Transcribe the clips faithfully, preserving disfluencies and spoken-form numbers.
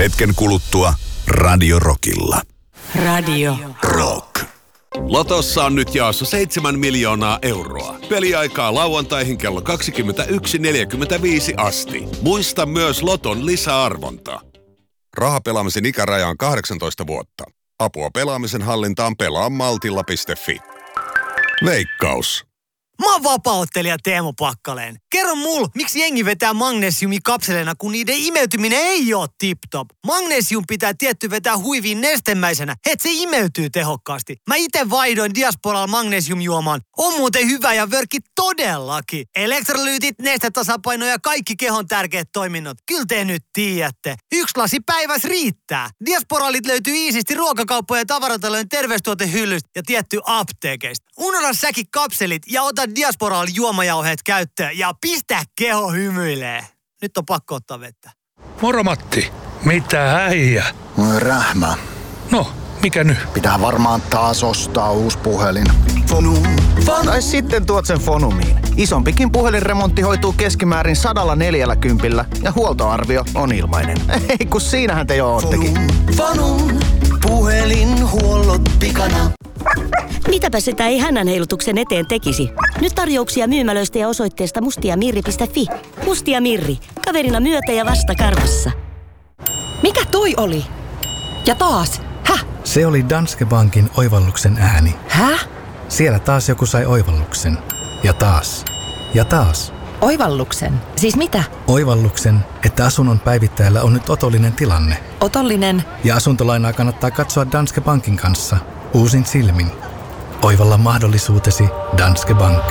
Hetken kuluttua Radio Rockilla. Radio Rock. Lotossa on nyt jaossa seitsemän miljoonaa euroa. Peliaikaa lauantaihin kello kaksikymmentäyksi neljäkymmentäviisi asti. Muista myös Loton lisäarvonta. Rahapelaamisen ikäraja on kahdeksantoista vuotta. Apua pelaamisen hallintaan pelaa maltilla piste fi. Veikkaus. Mä oon vapaa-ottelija Teemu Pakkaleen. Kerro mul, miksi jengi vetää magnesiumikapseleina, kun niiden imeytyminen ei oo tip-top. Magnesium pitää tietty vetää huiviin nestemäisenä, et se imeytyy tehokkaasti. Mä ite vaihdoin Diasporalla magnesiumjuomaan. On muuten hyvä ja vörkki todellakin. Elektrolyytit, nestetasapaino ja kaikki kehon tärkeät toiminnot. Kyllä te nyt tiedätte. Yksi lasi päivässä riittää. Diasporalit löytyy iisisti ruokakauppojen ja tavaratalojen terveystuotehyllystä ja tietty apteekeista. Unohda säkin kapselit ja ota Diasporal juomajauheet käyttöön ja pistä keho hymyilee. Nyt on pakko ottaa vettä. Moro Matti. Mitä äijä? Rähmä. No, mikä nyt? Pitää varmaan taas ostaa uusi puhelin. Fonum. Tai sitten tuot sen Fonumiin. Isompikin puhelinremontti hoituu keskimäärin sadalla neljällä kympillä ja huoltoarvio on ilmainen. Ei kun siinähän te jo oottekin. Fonum. Puhelinhuollot pikana. Mitäpä sitä ei hännän heilutuksen eteen tekisi? Nyt tarjouksia myymälöistä ja osoitteesta mustiamirri piste fi. Mustia Mirri. Kaverina myötä ja vasta karvassa. Mikä toi oli? Ja taas? Häh? Se oli Danske Bankin oivalluksen ääni. Häh? Siellä taas joku sai oivalluksen. Ja taas. Ja taas. Oivalluksen? Siis mitä? Oivalluksen, että asunnon päivittäjällä on nyt otollinen tilanne. Otollinen? Ja asuntolainaa kannattaa katsoa Danske Bankin kanssa. Uusin silmin. Oivalla mahdollisuutesi Danske Bank.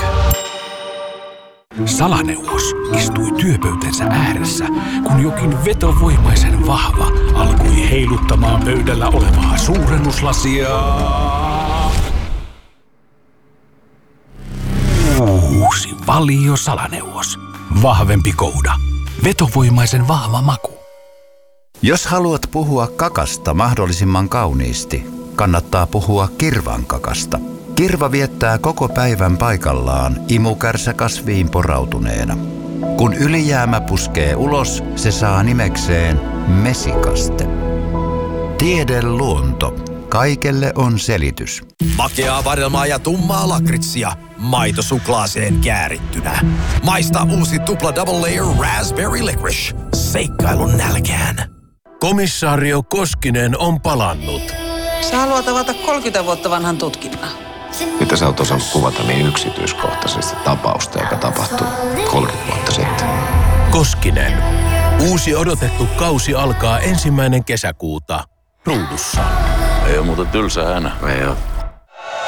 Salaneuvos istui työpöytänsä ääressä, kun jokin vetovoimaisen vahva alkoi heiluttamaan pöydällä olevaa suurennuslasia. Uusi Valio Salaneuvos. Vahvempi kouda. Vetovoimaisen vahva maku. Jos haluat puhua kakasta mahdollisimman kauniisti, kannattaa puhua kirvan kakasta. Kirva viettää koko päivän paikallaan imukärsä kasviin porautuneena. Kun ylijäämä puskee ulos, se saa nimekseen mesikaste. Tiede luonto. Kaikelle on selitys. Makeaa vadelmaa ja tummaa lakritsia. Maito suklaaseen käärittynä. Maista uusi tupla double layer raspberry licorice. Seikkailun nälkään. Komissaario Koskinen on palannut. Sä haluat avata kolmekymmentä vuotta vanhan tutkinnan. Mitä sä oot osannut kuvata niin yksityiskohtaisesti tapausta, joka tapahtui kolmekymmentä vuotta sitten? Koskinen. Uusi odotettu kausi alkaa ensimmäinen kesäkuuta. Ruudussa. Ei oo muuten tylsä hänä. Ei oo.